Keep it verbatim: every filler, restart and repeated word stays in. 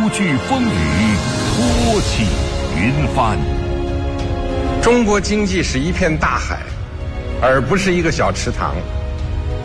惧风雨，托起云帆。 中国经济是一片大海，而不是一个小池塘。